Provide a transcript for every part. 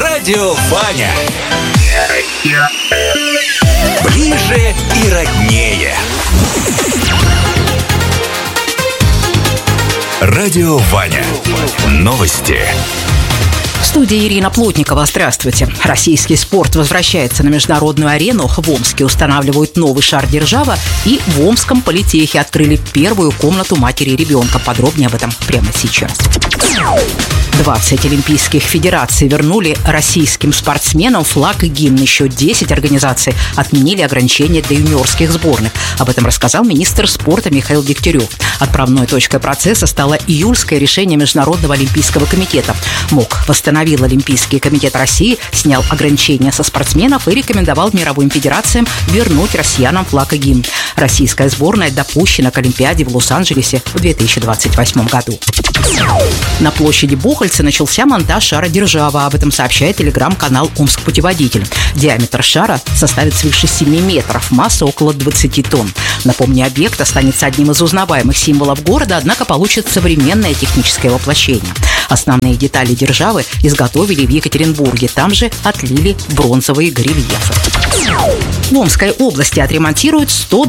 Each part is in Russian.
Радио Ваня. Ближе и роднее. Радио Ваня. Новости. В студии Ирина Плотникова. Здравствуйте. Российский спорт возвращается на международную арену. В Омске устанавливают новый шар держава. И в Омском политехе открыли первую комнату матери и ребенка. Подробнее об этом прямо сейчас. 20 олимпийских федераций вернули российским спортсменам флаг и гимн. Еще 10 организаций отменили ограничения для юниорских сборных. Об этом рассказал министр спорта Михаил Дегтярев. Отправной точкой процесса стало июльское решение Международного олимпийского комитета. МОК восстановил Олимпийский комитет России, снял ограничения со спортсменов и рекомендовал мировым федерациям вернуть россиянам флаг и гимн. Российская сборная допущена к Олимпиаде в Лос-Анджелесе в 2028 году. На площади Бухальца начался монтаж шара держава. Об этом сообщает телеграм-канал «Омск-путеводитель». Диаметр шара составит свыше 7 метров, масса около 20 тонн. Напомню, объект останется одним из узнаваемых символов города, однако получит современное техническое воплощение. Основные детали державы изготовили в Екатеринбурге. Там же отлили бронзовые горельефы. В Омской области отремонтируют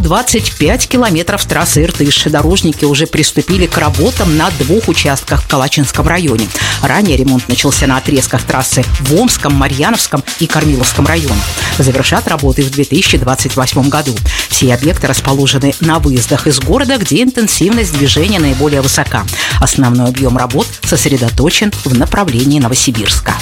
125 километров трассы Иртыш. Дорожники уже приступили к работам на 2 участках в Калачинском районе. Ранее ремонт начался на отрезках трассы в Омском, Марьяновском и Кормиловском районах. Завершат работы в 2028 году. Все объекты расположены на выездах из города, где интенсивность движения наиболее высока. Основной объем работ сосредоточен в направлении Новосибирска.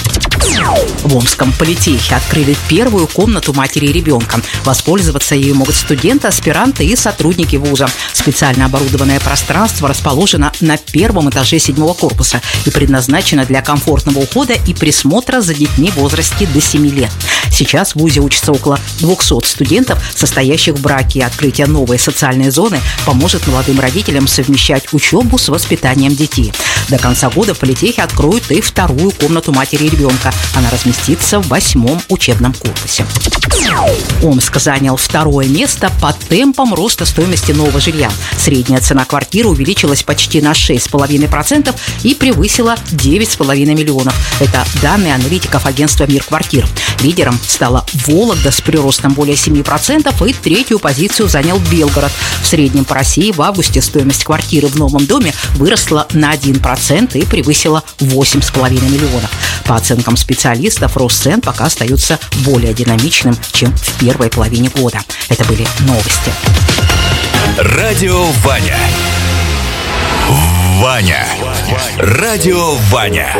В Омском политехе открыли первую комнату матери и ребенка. Воспользоваться ею могут студенты, аспиранты и сотрудники вуза. Специально оборудованное пространство расположено на 1-м этаже 7-го корпуса и предназначено для комфортного ухода и присмотра за детьми в возрасте до 7 лет. Сейчас в вузе учатся около 200 студентов, состоящих в браке, и открытие новой социальной зоны поможет молодым родителям совмещать учебу с воспитанием детей. До конца года в политехе откроют и 2-ю комнату матери и ребенка. Она разместится в 8-м учебном корпусе. Омск занял 2-е место по темпам роста стоимости нового жилья. Средняя цена квартиры увеличилась почти на 6,5% и превысила 9,5 миллионов. Это данные аналитиков агентства «Мир квартир». Лидером стала Вологда с приростом более 7%, и 3-ю позицию занял Белгород. В среднем по России в августе стоимость квартиры в новом доме выросла на 1% и превысила 8,5 миллионов. По оценкам специалистов, рост цен пока остается более динамичным, чем в первой половине года. Это были новости. Радио Ваня. Ваня. Радио Ваня.